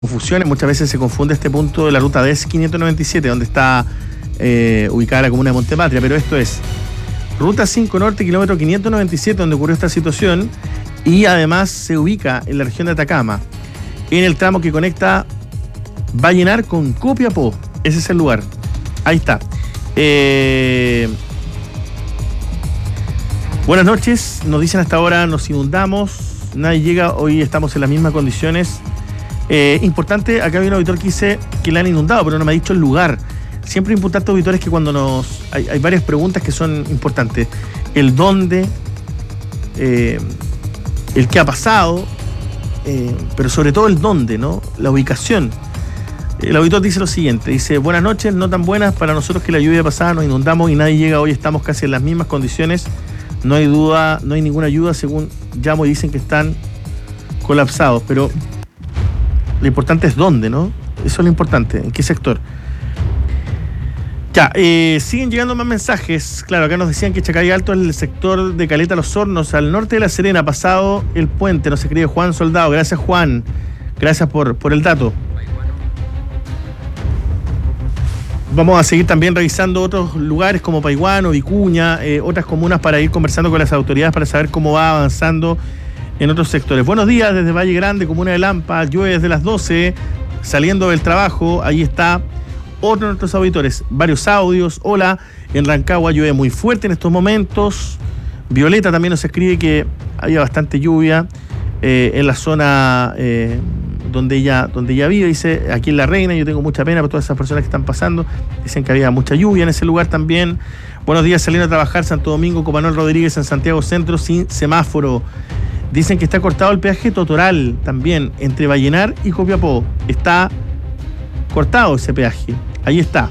confusiones, muchas veces se confunde este punto de la ruta DES 597, donde está ubicada la comuna de Montepatria, pero esto es ruta 5 Norte, kilómetro 597, donde ocurrió esta situación, y además se ubica en la región de Atacama, en el tramo que conecta Vallenar con Copiapó. Ese es el lugar. Ahí está. Buenas noches, nos dicen hasta ahora nos inundamos, nadie llega, hoy estamos en las mismas condiciones. Importante, acá hay un auditor que dice que le han inundado, pero no me ha dicho el lugar. Siempre importante, auditores, que cuando hay varias preguntas que son importantes. El dónde, el qué ha pasado, pero sobre todo el dónde, ¿no? La ubicación. El auditor dice lo siguiente, dice: buenas noches, no tan buenas para nosotros que la lluvia pasada nos inundamos y nadie llega, hoy estamos casi en las mismas condiciones, no hay duda, no hay ninguna ayuda, según llamo y dicen que están colapsados, pero lo importante es dónde, ¿no? Eso es lo importante, en qué sector. Ya, siguen llegando más mensajes. Claro, acá nos decían que Chacay Alto es el sector de Caleta Los Hornos, al norte de La Serena, pasado el puente. Nos escribe Juan Soldado. Gracias, Juan. Gracias por el dato. Vamos a seguir también revisando otros lugares como Paihuano, Vicuña, otras comunas, para ir conversando con las autoridades para saber cómo va avanzando en otros sectores. Buenos días desde Valle Grande, comuna de Lampa. Llueve desde las 12, saliendo del trabajo. Ahí está otro de nuestros auditores. Varios audios. Hola, en Rancagua llueve muy fuerte en estos momentos. Violeta también nos escribe que había bastante lluvia en la zona donde ella vive. Dice, aquí en La Reina, yo tengo mucha pena por todas esas personas que están pasando. Dicen que había mucha lluvia en ese lugar también. Buenos días, saliendo a trabajar, Santo Domingo, con Manuel Rodríguez en Santiago Centro, sin semáforo. Dicen que está cortado el peaje Totoral también, entre Vallenar y Copiapó. Está cortado ese peaje. Ahí está.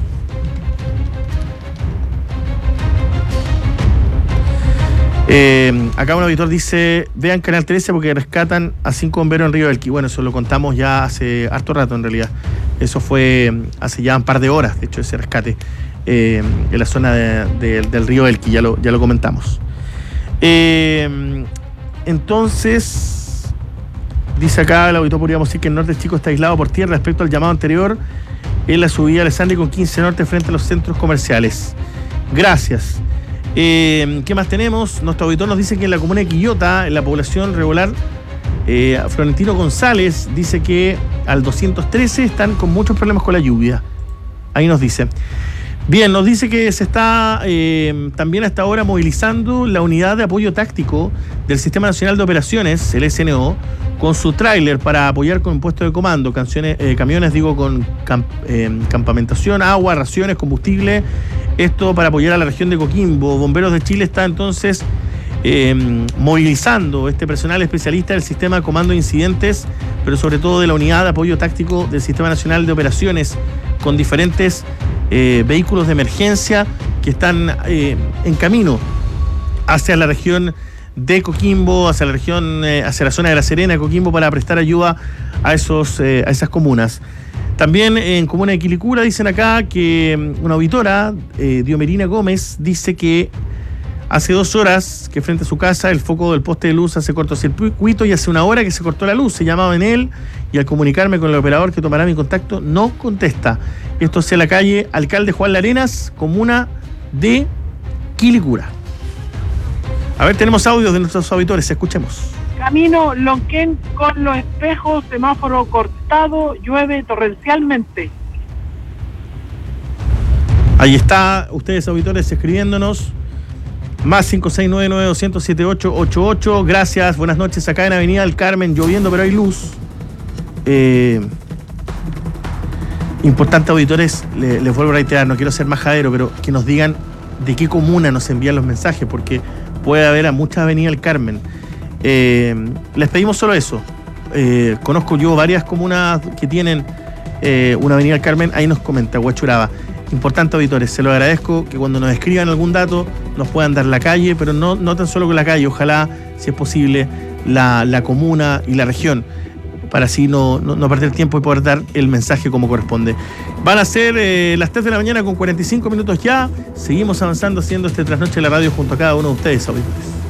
Acá un auditor dice: vean Canal 13 porque rescatan a 5 bomberos en Río Elqui. Bueno, eso lo contamos ya hace harto rato en realidad. Eso fue hace ya un par de horas, de hecho, ese rescate en la zona del Río Elqui, ya lo comentamos. Entonces, dice acá el auditor, podríamos decir que el norte chico está aislado por tierra respecto al llamado anterior en la subida Alessandri con 15 Norte frente a los centros comerciales. Gracias. ¿Qué más tenemos? Nuestro auditor nos dice que en la comuna de Quillota, en la población regular, Florentino González dice que al 213 están con muchos problemas con la lluvia. Ahí nos dice. Bien, nos dice que se está también hasta ahora movilizando la unidad de apoyo táctico del Sistema Nacional de Operaciones, el SNO, con su tráiler para apoyar con puesto de comando, camiones con campamentación, agua, raciones, combustible. Esto para apoyar a la región de Coquimbo. Bomberos de Chile está entonces movilizando este personal especialista del Sistema de Comando de Incidentes, pero sobre todo de la unidad de apoyo táctico del Sistema Nacional de Operaciones, con diferentes vehículos de emergencia que están en camino hacia la región de Coquimbo, hacia la región, hacia la zona de La Serena, Coquimbo, para prestar ayuda a esas comunas. También en comuna de Quilicura dicen acá que una auditora, Diomerina Gómez, dice que hace 2 horas que frente a su casa el foco del poste de luz hace cortocircuito y hace 1 hora que se cortó la luz. Se llamaba en él y al comunicarme con el operador que tomará mi contacto no contesta. Esto es en la calle Alcalde Juan Larenas, comuna de Quilicura. A ver, tenemos audios de nuestros auditores, escuchemos. Camino Lonquén con los espejos, semáforo cortado, llueve torrencialmente. Ahí está, ustedes auditores escribiéndonos. Más 569-9200-7888. Gracias, buenas noches. Acá en Avenida del Carmen, lloviendo, pero hay luz. Importante, auditores, les vuelvo a reiterar, no quiero ser majadero, pero que nos digan de qué comuna nos envían los mensajes, porque puede haber a muchas Avenida del Carmen. Les pedimos solo eso. Conozco yo varias comunas que tienen una Avenida del Carmen. Ahí nos comenta Huachuraba. Importante, auditores, se lo agradezco que cuando nos escriban algún dato nos puedan dar la calle, pero no tan solo con la calle, ojalá, si es posible, la comuna y la región, para así no perder tiempo y poder dar el mensaje como corresponde. Van a ser las 3 de la mañana con 45 minutos ya. Seguimos avanzando haciendo este trasnoche de la radio junto a cada uno de ustedes, auditores.